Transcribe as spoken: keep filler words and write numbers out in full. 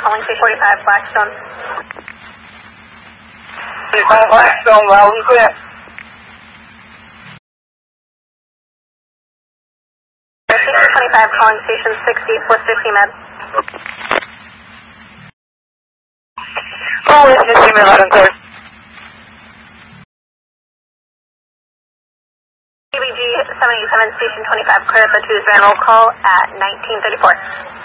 calling station forty-five, Blackstone. forty-five, Blackstone, loud and clear. Station twenty-five, calling station sixty, four fifty med. Oh, it's just me, loud and clear. C B G seven eight seven, station twenty-five, clear for Tuesday, roll call at nineteen thirty-four.